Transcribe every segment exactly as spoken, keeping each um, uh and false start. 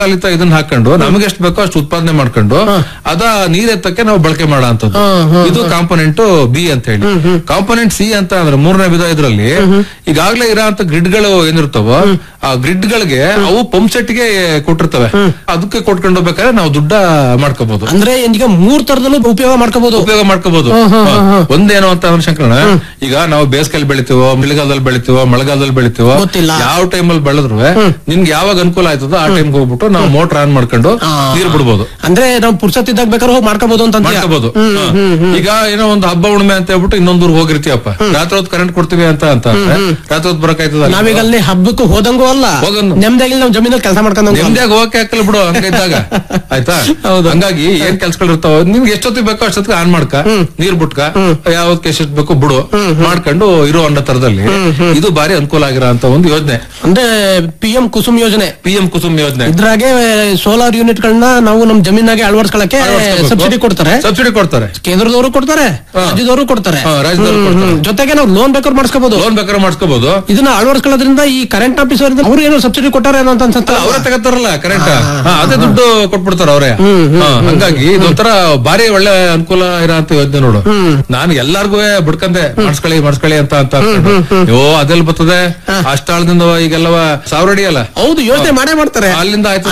ಕಾಲಿತ ಇದನ್ನ ಹಾಕೊಂಡು ನಮಗೆ ಎಷ್ಟು ಬೇಕೋ ಅಷ್ಟು ಉತ್ಪಾದನೆ ಮಾಡ್ಕೊಂಡು ಅದ ನೀರೆತ್ತಕ್ಕೆ ನಾವು ಬಳಕೆ ಮಾಡೋ ಅಂತದ್ದು. ಇದು ಕಾಂಪೊನೆಂಟ್ ಬಿ ಅಂತ ಹೇಳಿ. ಕಾಂಪೊನೆಂಟ್ ಸಿ ಅಂತ ಅಂದ್ರೆ ಮೂರನೇ ವಿಧ ಇದ್ರಲ್ಲಿ ಈಗಾಗಲೇ ಇರೋ ಅಂತ ಗ್ರಿಡ್ ಗಳು ಏನಿರ್ತಾವೋ ಆ ಗ್ರಿಡ್ ಗಳಿಗೆ ಅವು ಪಂಪ್ ಸೆಟ್ ಗೆ ಕೊಟ್ಟಿರ್ತವೆ. ಅದಕ್ಕೆ ಕೊಟ್ಕೊಂಡು ಹೋಗ್ಬೇಕಾದ್ರೆ ನಾವು ದುಡ್ಡ ಮಾಡ್ಕೋಬಹುದು. ಅಂದ್ರೆ ಈಗ ಮೂರ್ ತರದಲ್ಲೂ ಉಪಯೋಗ ಮಾಡ್ಕೋಬಹುದು ಉಪಯೋಗ ಮಾಡ್ಕೋಬಹುದು. ಒಂದೇನು ಅಂತ ಅಂದ್ರೆ ಶಂಕರಣ್ಣ, ಈಗ ನಾವು ಬೇಸಿಗೆಯಲ್ಲಿ ಬೆಳಿತೀವೋ, ಮಳೆಗಾಲದಲ್ಲಿ ಬೆಳಿತೀವೋ, ಮಳೆಗಾಲದಲ್ಲಿ ಬೆಳಿತೀವೋ, ಯಾವ ಟೈಮಲ್ಲಿ ಬೆಳೆದ್ರು ನಿಮ್ಗೆ ಯಾವಾಗ ಅನುಕೂಲ ಆಯ್ತದೋ ಆ ಟೈಮ್ಗೆ ಹೋಗ್ಬಿಟ್ಟು ನಾವು ಮೋಟರ್ ಆನ್ ಮಾಡ್ಕೊಂಡು ನೀರು ಬಿಡ್ಬೋದು. ಅಂದ್ರೆ ನಾವು ಪುರ್ಸತ್ತಿದ್ದಾಗ ಬೇಕಾದ್ರೆ ಹೋಗಿ ಮಾಡ್ಕೋಬಹುದು ಅಂತ ಮಾಡ್ಕೋಬಹುದು. ಈಗ ಏನೋ ಒಂದು ಹಬ್ಬ ಉಣ್ಮೆ ಅಂತ ಹೇಳ್ಬಿಟ್ಟು ಇನ್ನೊಂದ್ ಊರ್ ಹೋಗಿರ್ತೀಯಪ್ಪ, ರಾತ್ರಿ ಹೊತ್ತು ಕರೆಂಟ್ ಕೊಡ್ತೀವಿ ಅಂತ ಅಂತ ರಾತ್ರಿ ಹೊತ್ತು ಬರಕಾಯ್ತದ. ನಾವೀಗ ಅಲ್ಲಿ ಹಬ್ಬಕ್ಕೂ ಹೋದಂಗೂ ಅಲ್ಲ, ನೆಮ್ಮದಿಯಾಗಿ ನಾವು ಜಮೀನಲ್ಲಿ ಕೆಲಸ ಮಾಡ್ಕೊಂಡು ನೆಮ್ಮದಿಯಾಗಿ ಹೋಗಕ್ಕೆ ಹಾಕಲ್ಲ ಬಿಡು ಹಂಗಿದ್ದಾಗ. ಆಯ್ತಾ? ಹಂಗಾಗಿ ಏನ್ ಕೆಲ್ಸಗಳು ಇರ್ತಾವ ನಿಮ್ಗೆ ಎಷ್ಟೊತ್ತಿಗೆ ಬೇಕೋ ಅಷ್ಟೊತ್ತಿಗೆ ಆನ್ ಮಾಡ್ಕ, ನೀರ್ ಬಿಟ್ಕ, ಯಾವತ್ ಎಷ್ಟೊತ್ತು ಬೇಕೋ ಬಿಡು ಮಾಡ್ಕೊಂಡು ಇರೋ ಅನ್ನೋ ತರದಲ್ಲಿ ಇದು ಬಾರಿ ಅನುಕೂಲ ಆಗಿರೋ ಅಂತ ಒಂದು ಯೋಜನೆ. ಅಂದ್ರೆ ಪಿ ಎಂ ಕುಸುಮ್ ಯೋಜನೆ. ಪಿ ಎಂ ಕುಸುಮ್ ಯೋಜನೆ ಇದ್ರಾಗೆ ಸೋಲಾರ್ ಯೂನಿಟ್ ಗಳನ್ನ ನಾವು ನಮ್ ಜಮೀನಾಗೆ ಅಳವಡಿಸ್ಕೊಳಕ್ಕೆ ಸಬ್ಸಿಡಿ ಕೊಡ್ತಾರೆ. ಸಬ್ಸಿಡಿ ಕೊಡ್ತಾರೆ, ಕೇಂದ್ರದವರು ಕೊಡ್ತಾರೆ, ರಾಜ್ಯದವರು ಕೊಡ್ತಾರೆ, ಜೊತೆಗೆ ನಾವು ಲೋನ್ ಬೇಕಾದ್ರೆ ಮಾಡಿಸ್ಕೋಬಹುದು. ಲೋನ್ ಬೇಕಾದ್ರೆ ಮಾಡಿಸ್ಕೋಬಹುದು. ಇದನ್ನ ಅಳವಡಿಸ್ಕೊಳ್ಳೋದ್ರಿಂದ ಈ ಕರೆಂಟ್ ಆಫೀಸರ್ ಅವ್ರು ಏನೋ ಸಬ್ಸಿಡಿ ಕೊಟ್ಟಾರೆ ಏನೋ ಅಂತ ಅನ್ಸುತ್ತೆ. ಅವರೇ ತಗೋತಾರಲ್ಲ ಕರೆಂಟ್, ಅದೇ ದುಡ್ಡು ಕೊಟ್ಬಿಡ್ತಾರ ಅವರೇ. ಹಂಗಾಗಿ ಇದೊಂಥರ ಬಾರಿ ಒಳ್ಳೆ ಅನುಕೂಲ ಇರೋ ಅಂತ ಯೋಜನೆ ನೋಡು. ನಾನು ಎಲ್ಲಾರ್ಗು ಬಿಡ್ಕಂದೆ ಮಾಡಿಸ್ಕೊಳ್ಳಿ ಮಾಡಿಸ್ಕೊಳ್ಳಿ ಅಂತ ಅಂತ ಓ ಅದೆಲ್ಲ ಬರ್ತದೆ ಅಷ್ಟಾಳದಿಂದ ಈಗೆಲ್ಲವ ಸಾವಿರ ಅಡಿ ಅಲ್ಲ. ಹೌದು, ಯೋಜನೆ ಮಾಡೇ ಮಾಡ್ತಾರೆ. ಅಲ್ಲಿಂದ ಆಯ್ತು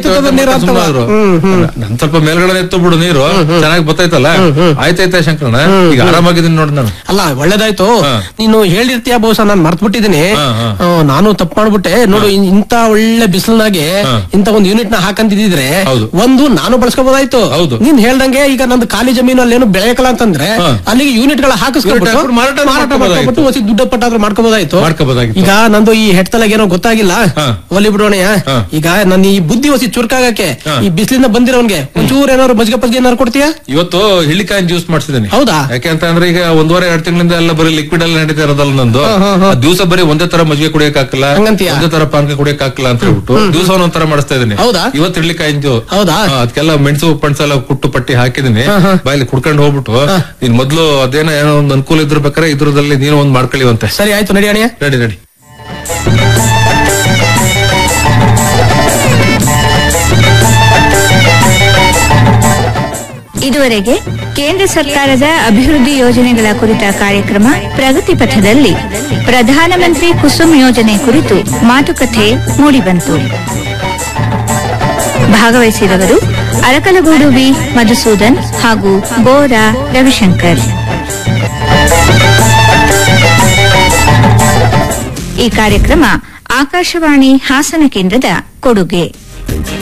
ನೀರು ನನ್ ಸ್ವಲ್ಪ ಮೇಲ್ಗಡೆ ಎತ್ತು ಬಿಡು, ನೀರು ಚೆನ್ನಾಗಿ ಬರ್ತೈತಲ್ಲ. ಆಯ್ತೈತೆ ಶಂಕರಣ್ಣ, ಈಗ ಆರಾಮಾಗಿದ್ದೀನಿ ನೋಡಿ ನಾನು. ಅಲ್ಲ ಒಳ್ಳೇದಾಯ್ತು, ನೀನು ಹೇಳಿರ್ತೀಯ ಬಹುಶಃ ನಾನು ಮರ್ತ್ ಬಿಟ್ಟಿದ್ದೀನಿ. ನಾನು ತಪ್ಪು ಮಾಡ್ಬಿಟ್ಟೆ ನೋಡು. ಇಂತ ಒಳ್ಳೆ ಬಿಸಿಲಿನಾಗೆ ಇಂತ ಒಂದು ಯೂನಿಟ್ ನ ಹಾಕಂತಿದ್ರೆ ಒಂದು ನಾನು ಬಳಸ್ಕೋಬಹುದಾಯ್ತು. ನೀನ್ ಹೇಳ್ದಂಗೆ ಈಗ ನಂದು ಖಾಲಿ ಜಮೀನು ಅಲ್ಲಿ ಏನು ಬೆಳೆಯಕಲ್ಲ ಅಂತಂದ್ರೆ ಅಲ್ಲಿಗೆ ಯೂನಿಟ್ ಗಳ ಹಾಕಿಸ್ಕೊಂಡ್ಬಿಟ್ಟು ಮಾರಾಟ ಮಾಡ್ಕೊಬಿಟ್ಟು ಹೊಸ ದುಡ್ಡು ಪಟ್ಟಾದ್ರೂ ಮಾಡ್ಕೋಬಹುದಾಯ್ತು. ಈಗ ನಂದು ಈ ಹೆಡ್ತಲಾಗ ಏನೋ ಗೊತ್ತಾಗಿಲ್ಲ, ಒಲಿ ಬಿಡೋಣೆಯ. ಈಗ ನನ್ನ ಈ ಬುದ್ಧಿ ಹೊಸಿ ಚುರುಕಾಗಕ್ಕೆ ಈ ಬಿಸಿಲಿಂದ ಬಂದಿರೋನ್ಗೆ ಒಂಚೂರು ಏನಾದ್ರು ಮಜ್ಜಿಗೆ ಪಜ್ಜಿಗೆ ಏನಾದ್ರು ಕೊಡ್ತೀಯಾ? ಇವತ್ತು ಹಿಳ್ಳಿಕಾಯಿ ಜ್ಯೂಸ್ ಮಾಡ್ಸಿದ್ದೀನಿ. ಹೌದಾ? ಯಾಕೆ ಅಂತ ಅಂದ್ರೆ ಈಗ ಒಂದೂವರೆ ಎರಡು ತಿಂಗಳಿಂದ ಎಲ್ಲ ಬರೀ ಲಿಕ್ವಿಡ್ ಎಲ್ಲ ನಡೀತಾ ಇರೋದಲ್ಲ ನಂದು. ದಿವಸ ಬರೀ ಒಂದೇ ತರ ಮಜ್ಜಿಗೆ ಕುಡಿಯಕ್ ಹಾಕಲ್ಲ, ಒಂದೇ ತರ ಪಾನಕ ಕುಡಿಯಕ್ ಹಾಕಲ್ಲ ಅಂತ ಹೇಳ್ಬಿಟ್ಟು ದಿವಸ ಒಂದೊಂದರ ಮಾಡಿಸ್ತಾ ಇದೀನಿ. ಹೌದಾ? ಇವತ್ತು ಹಿಳ್ಳಿಕಾಯಿ ಜ್ಯೂಸ್. ಹೌದಾ? ಅದಕ್ಕೆಲ್ಲ ಮೆಣಸು ಪಣಸೆಲ್ಲ ಕುಟ್ಟು ಪಟ್ಟಿ ಹಾಕಿದೀನಿ. ಬಾಯಲ್ಲಿ ಕುಡ್ಕೊಂಡು ಹೋಗ್ಬಿಟ್ಟು ನೀನ್ ಮೊದ್ಲು ಅದೇನೋ ಏನೋ ಒಂದು ಅನುಕೂಲ ಇದ್ರಬೇಕಾರೆ ಇದ್ರದಲ್ಲಿ ನೀನು ಒಂದ್ ಮಾಡ್ಕೊಳ್ಳಿವಂತೆ. ಸರಿ ಆಯ್ತು, ನಡಿ ಅಣ್ಣ, ನಡಿ ನಡಿ. ಇದುವರೆಗೆ ಕೇಂದ್ರ ಸರ್ಕಾರದ ಅಭಿವೃದ್ಧಿ ಯೋಜನೆಗಳ ಕುರಿತ ಕಾರ್ಯಕ್ರಮ ಪ್ರಗತಿ ಪಥದಲ್ಲಿ ಪ್ರಧಾನಮಂತ್ರಿ ಕುಸುಮ್ ಯೋಜನೆ ಕುರಿತು ಮಾತುಕತೆ ಮೂಡಿಬಂತು. ಭಾಗವಹಿಸಿದವರು ಅರಕಲಗೂಡು ವಿ ಮಧುಸೂದನ್ ಹಾಗೂ ಗೋರಾ ರವಿಶಂಕರ್. ಈ ಕಾರ್ಯಕ್ರಮ ಆಕಾಶವಾಣಿ ಹಾಸನ ಕೇಂದ್ರದ ಕೊಡುಗೆ.